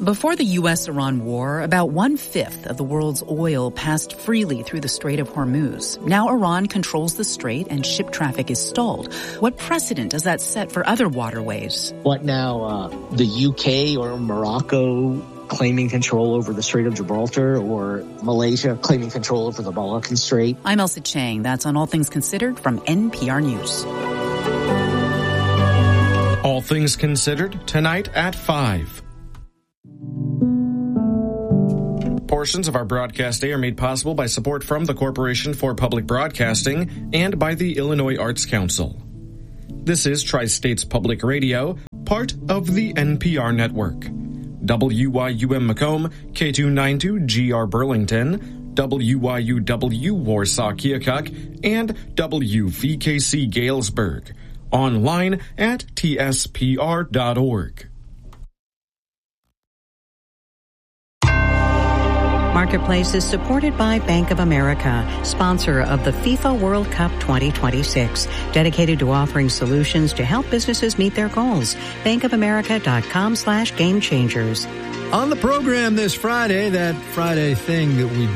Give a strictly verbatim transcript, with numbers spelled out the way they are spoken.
Before the U S Iran war, about one-fifth of the world's oil passed freely through the Strait of Hormuz. Now Iran controls the strait and ship traffic is stalled. What precedent does that set for other waterways? What now, uh, the U K or Morocco claiming control over the Strait of Gibraltar, or Malaysia claiming control over the Malaccan Strait? I'm Elsa Chang. That's on All Things Considered from N P R News. All Things Considered, tonight at five. Portions of our broadcast day are made possible by support from the Corporation for Public Broadcasting and by the Illinois Arts Council. This is Tri-States Public Radio, part of the N P R network. W Y U M Macomb, K two ninety-two G R Burlington, W Y U W Warsaw Keokuk, and W V K C Galesburg. Online at T S P R dot org. Marketplace is supported by Bank of America, sponsor of the FIFA World Cup twenty twenty-six, dedicated to offering solutions to help businesses meet their goals. bankofamerica.com slash game changers. On the program this Friday, that Friday thing that we